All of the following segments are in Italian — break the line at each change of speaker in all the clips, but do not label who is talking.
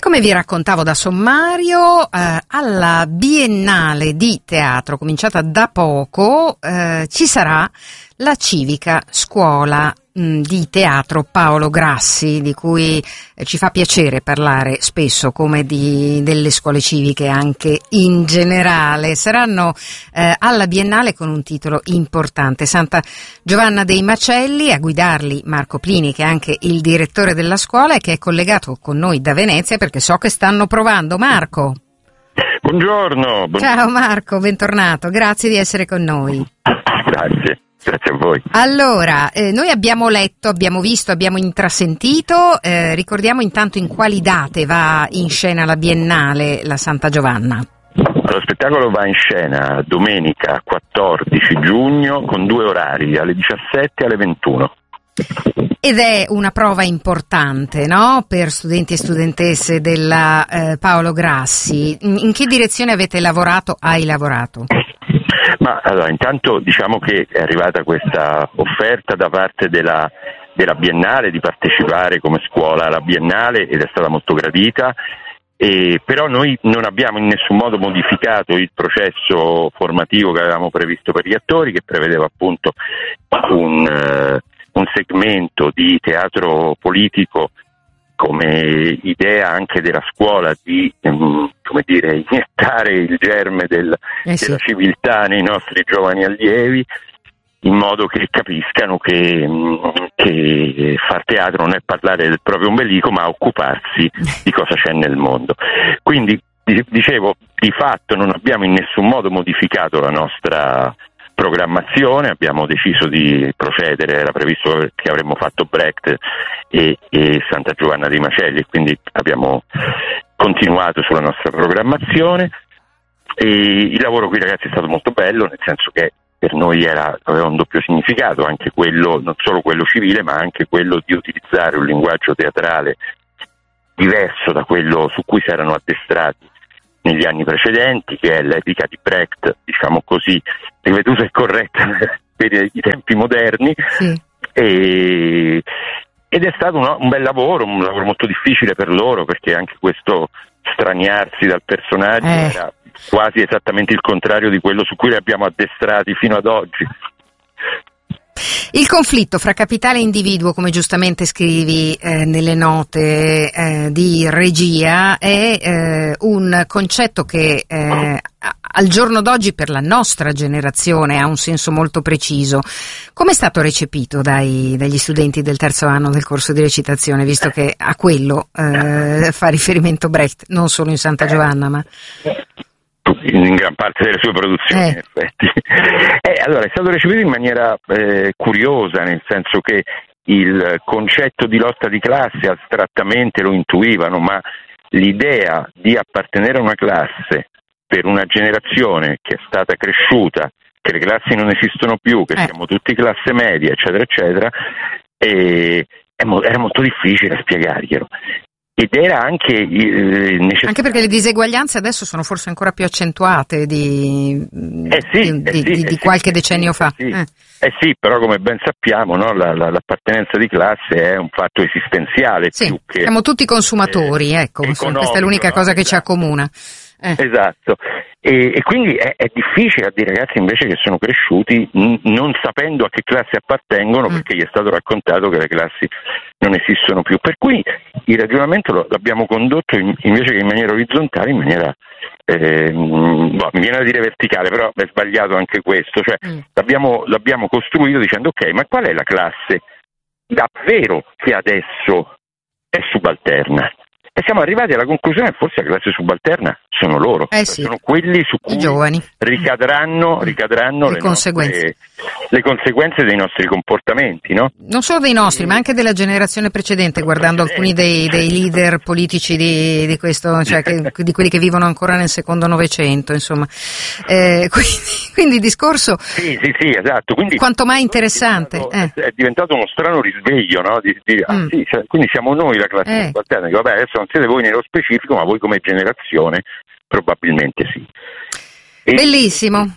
Come vi raccontavo da sommario, alla Biennale di Teatro, cominciata da poco, ci sarà la civica scuola di teatro Paolo Grassi, di cui ci fa piacere parlare spesso come delle scuole civiche anche in generale. Saranno alla Biennale con un titolo importante, Santa Giovanna dei Macelli, a guidarli Marco Plini, che è anche il direttore della scuola e che è collegato con noi da Venezia perché so che stanno provando. Marco.
Buongiorno.
Ciao Marco, bentornato, grazie di essere con noi.
Grazie a voi.
Allora, noi abbiamo letto, abbiamo visto, abbiamo intrasentito, ricordiamo intanto in quali date va in scena la Biennale, la Santa Giovanna.
Lo spettacolo va in scena domenica 14 giugno con 2 orari, alle 17 e alle 21.
Ed è una prova importante, no? Per studenti e studentesse della Paolo Grassi. In che direzione avete lavorato? Hai lavorato?
Ma allora, intanto diciamo che è arrivata questa offerta da parte della Biennale di partecipare come scuola alla Biennale ed è stata molto gradita, però noi non abbiamo in nessun modo modificato il processo formativo che avevamo previsto per gli attori, che prevedeva appunto un segmento di teatro politico come idea anche della scuola di iniettare il germe della civiltà nei nostri giovani allievi, in modo che capiscano che far teatro non è parlare del proprio ombelico, ma occuparsi di cosa c'è nel mondo. Quindi dicevo, di fatto non abbiamo in nessun modo modificato la nostra programmazione, abbiamo deciso di procedere, era previsto che avremmo fatto Brecht e Santa Giovanna dei Macelli, quindi abbiamo continuato sulla nostra programmazione e il lavoro qui, ragazzi, è stato molto bello, nel senso che per noi aveva un doppio significato, anche quello, non solo quello civile, ma anche quello di utilizzare un linguaggio teatrale diverso da quello su cui si erano addestrati negli anni precedenti, che è l'epica di Brecht, diciamo così, riveduta e corretta per i tempi moderni.
Sì.
Ed è stato un bel lavoro, un lavoro molto difficile per loro, perché anche questo straniarsi dal personaggio era quasi esattamente il contrario di quello su cui li abbiamo addestrati fino ad oggi.
Il conflitto fra capitale e individuo, come giustamente scrivi nelle note di regia, è un concetto che al giorno d'oggi per la nostra generazione ha un senso molto preciso. Come è stato recepito dagli studenti del terzo anno del corso di recitazione, visto che a quello fa riferimento Brecht, non solo in Santa Giovanna, ma
in gran parte delle sue produzioni, in effetti. Allora, è stato recepito in maniera curiosa, nel senso che il concetto di lotta di classe astrattamente lo intuivano, ma l'idea di appartenere a una classe per una generazione che è stata cresciuta, che le classi non esistono più, che siamo tutti classe media, eccetera, eccetera, era molto difficile spiegarglielo. Ed era anche necessario.
Anche perché le diseguaglianze adesso sono forse ancora più accentuate di qualche decennio fa.
Sì, però come ben sappiamo, no, l'appartenenza di classe è un fatto esistenziale.
Sì,
più che
siamo tutti consumatori, questa è l'unica cosa che ci accomuna.
Esatto. E quindi è difficile a dei ragazzi invece che sono cresciuti non sapendo a che classe appartengono, perché gli è stato raccontato che le classi non esistono più. Per cui il ragionamento l'abbiamo condotto invece che in maniera orizzontale, in maniera mi viene da dire verticale, però è sbagliato anche questo, cioè l'abbiamo costruito dicendo ok, ma qual è la classe davvero che adesso è subalterna? E siamo arrivati alla conclusione che forse la classe subalterna sono loro, sono quelli su cui ricadranno le conseguenze dei nostri comportamenti, no?
Non solo dei nostri, ma anche della generazione precedente, guardando alcuni dei leader politici di questo, cioè di quelli che vivono ancora nel secondo Novecento, insomma. Quindi il discorso
sì, esatto. Quindi
quanto mai interessante.
È diventato uno strano risveglio, no? Cioè, quindi siamo noi la classe subalterna, che vabbè, adesso non siete voi nello specifico, ma voi come generazione probabilmente sì.
Bellissimo.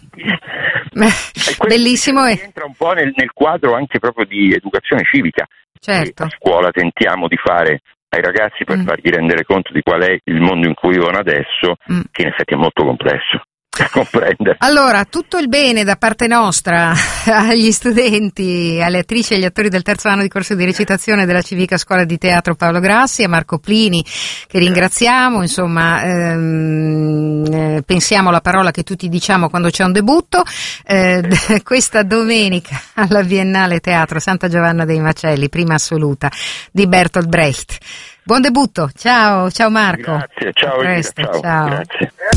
Bellissimo.
Entra un po' nel quadro anche proprio di educazione civica.
Certo.
A scuola tentiamo di fare ai ragazzi per fargli rendere conto di qual è il mondo in cui vivono adesso, che in effetti è molto complesso da comprendere.
Allora, tutto il bene da parte nostra agli studenti, alle attrici e agli attori del terzo anno di corso di recitazione della Civica Scuola di Teatro Paolo Grassi, a Marco Plini, che ringraziamo, insomma, pensiamo alla parola che tutti diciamo quando c'è un debutto, questa domenica alla Biennale Teatro Santa Giovanna dei Macelli, prima assoluta, di Bertolt Brecht. Buon debutto, ciao Marco.
Grazie, ciao.
A presto, ciao.
Grazie.